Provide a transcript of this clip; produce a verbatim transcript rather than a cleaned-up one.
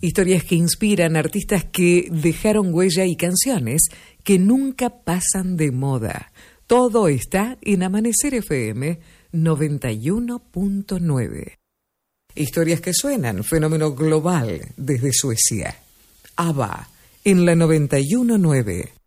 Historias que inspiran, artistas que dejaron huella y canciones que nunca pasan de moda. Todo está en Amanecer F M noventa y uno punto nueve. Historias que suenan, fenómeno global desde Suecia. ABBA en la noventa y uno punto nueve.